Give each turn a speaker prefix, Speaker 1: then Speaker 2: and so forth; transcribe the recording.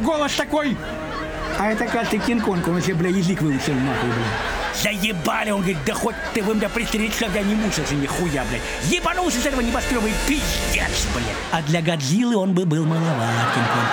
Speaker 1: голос такой. А это, кажется, Кинг-Конг, он вообще, бля, язык выучил нахуй, бля.
Speaker 2: Заебали, он говорит, да хоть ты вы меня пристрелить, чтобы я не мучился нихуя, блядь. Ебанулся с этого небоскреба и пиздец, блядь. А для Годзиллы он бы был маловат, Кинг-Конг.